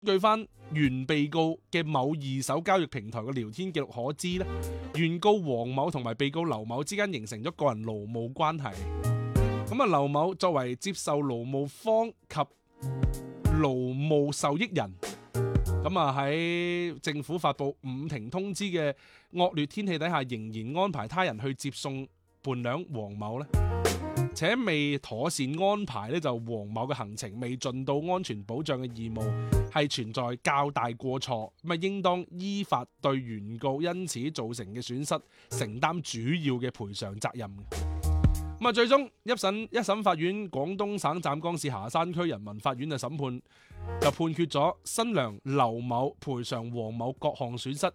據翻原被告嘅某二手交易平台嘅聊天記錄可知咧，原告黃某同埋被告劉某之間形成咗個人勞務關係。咁啊，劉某作為接受勞務方及勞務受益人，咁啊喺政府發布5庭通知嘅惡劣天氣底下，仍然安排他人去接送伴娘黃某咧，且未妥善安排咧，就黃某嘅行程未盡到安全保障嘅義務，係存在較大過錯，咁啊應當依法對原告因此造成嘅損失承擔主要嘅賠償責任。咁啊，最終一審法院廣東省湛江市霞山區人民法院嘅審判就判決咗新娘劉某賠償黃某各項損失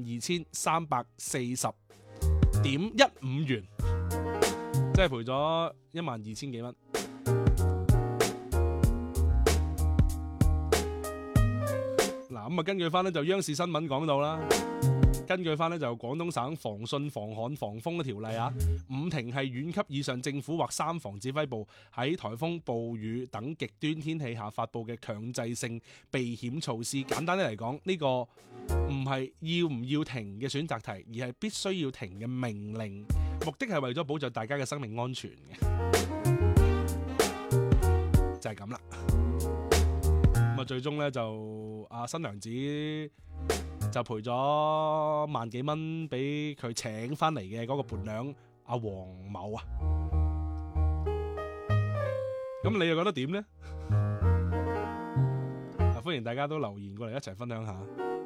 12,340.15元，即係賠咗12,000幾蚊。嗱，咁啊，根據翻咧就央視新聞講到啦。根據翻咧就廣東省防汛防旱防風嘅條例啊，5庭係縣級以上政府或3防指揮部喺颱風、暴雨等極端天氣下發布嘅強制性避險措施。簡單啲嚟講，呢個唔係要唔要停嘅選擇題，而係必須要停嘅命令，目的係為咗保障大家嘅生命安全嘅，就係咁啦。咁啊，最終咧就新娘子就賠咗萬幾蚊俾佢請翻嚟嘅嗰個伴娘阿黃某啊。咁你又覺得點呢？歡迎大家都留言過嚟一齊分享下。